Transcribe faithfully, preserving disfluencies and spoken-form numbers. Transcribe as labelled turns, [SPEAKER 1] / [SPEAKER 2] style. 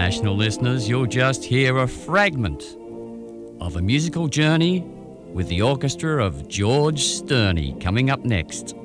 [SPEAKER 1] international listeners, you'll just hear a fragment of a musical journey with the orchestra of George Sterney coming up next.